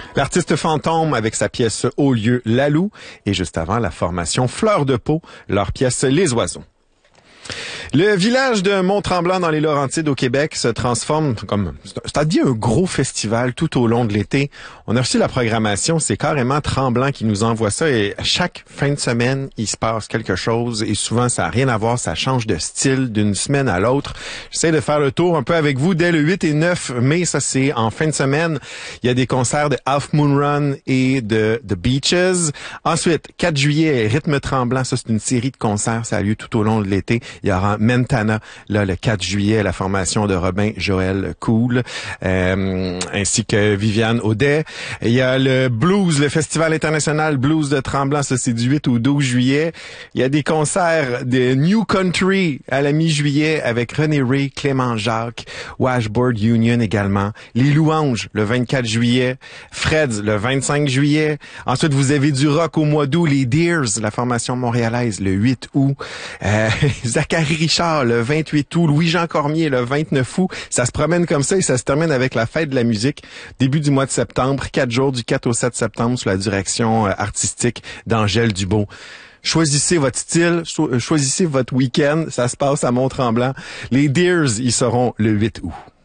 L'artiste Fantôme avec sa pièce Au lieu Lalou et juste avant la formation Fleur de Peau, leur pièce Les Oiseaux. Le village de Mont-Tremblant dans les Laurentides au Québec se transforme comme, c'est-à-dire un gros festival tout au long de l'été. On a reçu la programmation, c'est carrément Tremblant qui nous envoie ça et chaque fin de semaine, il se passe quelque chose et souvent ça n'a rien à voir, ça change de style d'une semaine à l'autre. J'essaie de faire le tour un peu avec vous dès le 8 et 9 mai, ça c'est en fin de semaine. Il y a des concerts de Half Moon Run et de The Beaches. Ensuite, 4 juillet, Rythme Tremblant, ça c'est une série de concerts, ça a lieu tout au long de l'été. Il y aura Mentana, là, le 4 juillet, la formation de Robin Joël Cool, ainsi que Viviane Audet. Il y a le Blues, le Festival international Blues de Tremblant, ça c'est du 8 au 12 juillet. Il y a des concerts de New Country à la mi-juillet avec René Ray, Clément Jacques, Washboard Union également. Les Louanges, le 24 juillet. Freds, le 25 juillet. Ensuite, vous avez du rock au mois d'août. Les Deers, la formation montréalaise, le 8 août. Zachary Richard, le 28 août. Louis-Jean Cormier, le 29 août. Ça se promène comme ça et ça se termine avec la fête de la musique. Début du mois de septembre, 4 jours du 4 au 7 septembre sous la direction artistique d'Angèle Dubeau. Choisissez votre style, choisissez votre week-end. Ça se passe à Mont-Tremblant. Les Deers, ils seront le 8 août.